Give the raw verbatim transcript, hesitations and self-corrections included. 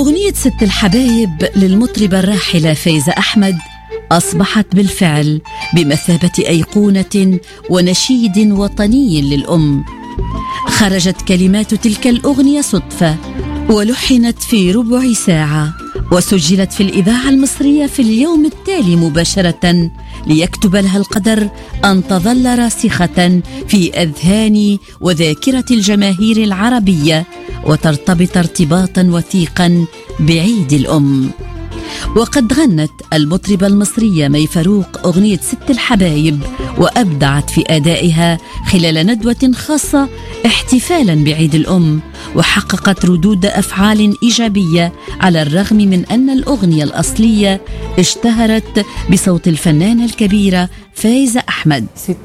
أغنية ست الحبايب للمطربة الراحلة فايزة أحمد أصبحت بالفعل بمثابة أيقونة ونشيد وطني للأم. خرجت كلمات تلك الأغنية صدفة ولحنت في ربع ساعة وسجلت في الإذاعة المصرية في اليوم التالي مباشرة، ليكتب لها القدر أن تظل راسخة في أذهان وذاكرة الجماهير العربية وترتبط ارتباطا وثيقا بعيد الأم. وقد غنت المطربة المصرية مي فاروق أغنية ست الحبايب وأبدعت في أدائها خلال ندوة خاصة احتفالا بعيد الأم، وحققت ردود أفعال إيجابية على الرغم من أن الأغنية الأصلية اشتهرت بصوت الفنانة الكبيرة فايزة أحمد.